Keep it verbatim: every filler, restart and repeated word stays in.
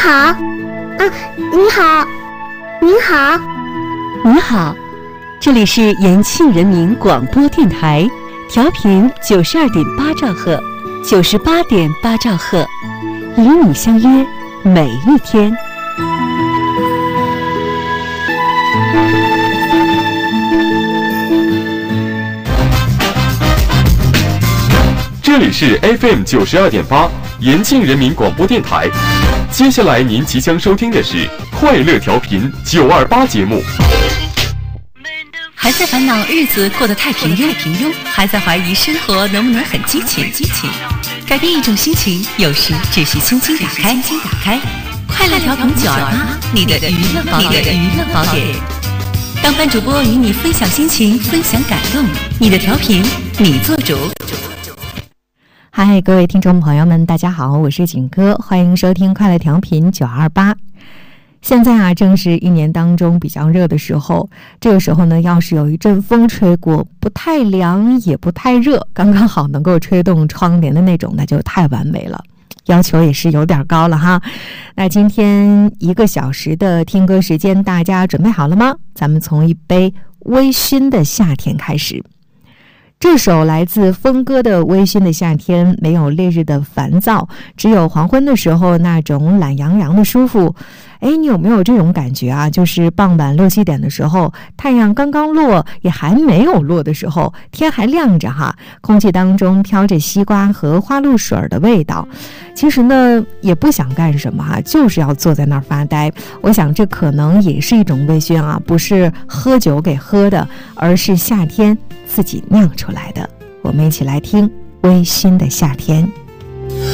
好，啊，你好，您好， 你好，这里是延庆人民广播电台，调频九十二点八兆赫，九十八点八兆赫，与你相约每一天。 这里是 F M 九十二点八，延庆人民广播电台。接下来您即将收听的是快乐调频九二八节目。 还在烦恼日子过得太平庸，平庸，还在怀疑生活能不能很激情，激情。改变一种心情，有时只需轻轻打开，轻轻打开。快乐调频九二八，你的娱乐宝典，你的娱乐宝典。当班主播与你分享心情，分享感动，你的调频，你做主。 嗨，各位听众朋友们，大家好，我是景哥，欢迎收听快乐调频九二八。现在啊，正是一年当中比较热的时候，这个时候呢，要是有一阵风吹过，不太凉也不太热，刚刚好能够吹动窗帘的那种，那就太完美了。要求也是有点高了哈。那今天一个小时的听歌时间，大家准备好了吗？咱们从一杯微醺的夏天开始。这首来自峰哥的《微醺的夏天》，没有烈日的烦躁，只有黄昏的时候那种懒洋洋的舒服。哎，你有没有这种感觉啊？就是傍晚六七点的时候，太阳刚刚落，也还没有落的时候，天还亮着哈，空气当中飘着西瓜和花露水的味道。其实呢，也不想干什么哈，就是要坐在那儿发呆。我想这可能也是一种微醺啊，不是喝酒给喝的，而是夏天自己酿出来的。我们一起来听《微醺的夏天》。